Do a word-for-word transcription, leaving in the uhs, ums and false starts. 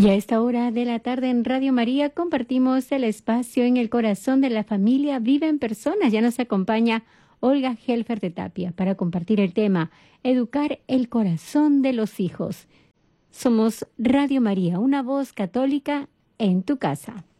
Y a esta hora de la tarde en Radio María compartimos el espacio En el Corazón de la Familia Viven Personas. Ya nos acompaña Olga Helfer de Tapia para compartir el tema Educar el corazón de los hijos. Somos Radio María, una voz católica en tu casa.